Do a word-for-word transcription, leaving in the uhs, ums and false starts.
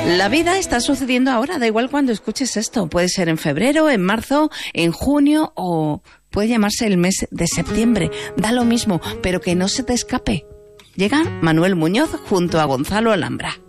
La vida está sucediendo ahora, da igual cuando escuches esto. Puede ser en febrero, en marzo, en junio o puede llamarse el mes de septiembre. Da lo mismo, pero que no se te escape. Llega Manuel Muñoz junto a Gonzalo Alhambra.